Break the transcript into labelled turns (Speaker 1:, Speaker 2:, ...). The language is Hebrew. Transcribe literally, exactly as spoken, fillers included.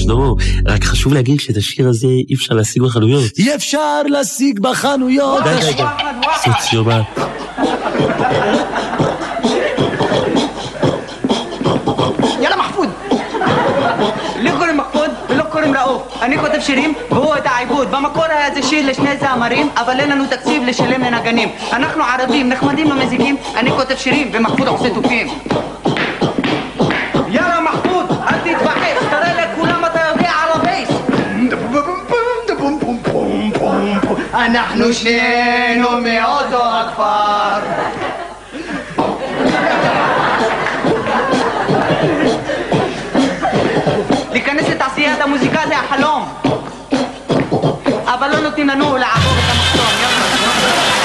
Speaker 1: שלמה, רק חשוב להגיד שאת השיר הזה אי אפשר להשיג בחנויות.
Speaker 2: אי אפשר להשיג בחנויות.
Speaker 1: די, די, די. סוציומט.
Speaker 3: יאללה מחפוד. לי קוראים מחפוד ולא קוראים ראוף. אני כותב שירים והוא את העיבוד. במקור היה זה שיר לשני זמרים, אבל אין לנו תקציב לשלם לנגנים. אנחנו ערבים, נחמדים למזיקים, אני כותב שירים ומחפוד עושה תופים. יאללה מחפוד, אל תתבחש, תראה לכולם אתה יודע ערבייס. אנחנו שנינו מאותו הכפר. להיכנס לתעשיית המוזיקה זה החלום, אבל לא נותנים לנו לעבוד.